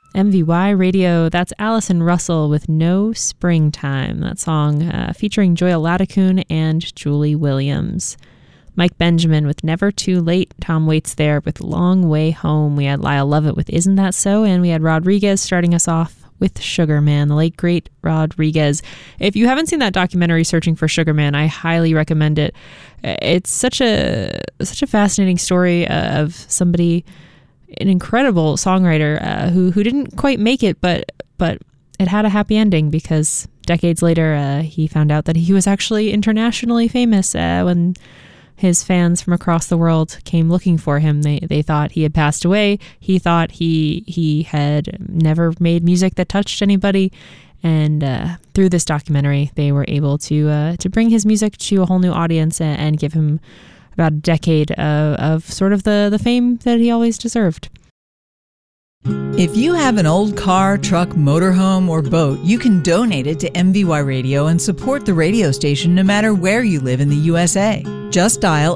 MVY Radio. That's Allison Russell with No Springtime. That song featuring Joya Ladakun and Julie Williams. Mike Benjamin with Never Too Late. Tom Waits there with Long Way Home. We had Lyle Lovett with Isn't That So? And we had Rodriguez starting us off with Sugar Man, the late great Rodriguez. If you haven't seen that documentary, Searching for Sugar Man, I highly recommend it. It's such a fascinating story of somebody, an incredible songwriter who didn't quite make it, but it had a happy ending because decades later he found out that he was actually internationally famous when his fans from across the world came looking for him. They thought he had passed away. He thought he had never made music that touched anybody. And through this documentary, they were able to bring his music to a whole new audience and give him about a decade of sort of the fame that he always deserved. If you have an old car, truck, motorhome, or boat, you can donate it to MVY Radio and support the radio station no matter where you live in the USA. Just dial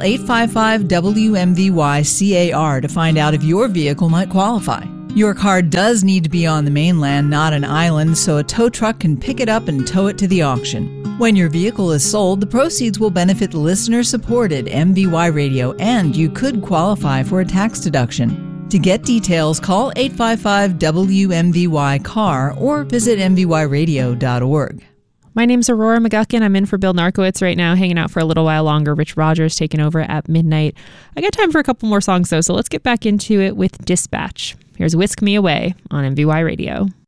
855-WMVY-CAR to find out if your vehicle might qualify. Your car does need to be on the mainland, not an island, so a tow truck can pick it up and tow it to the auction. When your vehicle is sold, the proceeds will benefit listener-supported MVY Radio, and you could qualify for a tax deduction. To get details, call 855-WMVY-CAR or visit mvyradio.org. My name's Aurora McGuckin. I'm in for Bill Narkowitz right now, hanging out for a little while longer. Rich Rogers taking over at midnight. I got time for a couple more songs, though, so let's get back into it with Dispatch. Here's Whisk Me Away on MVY Radio.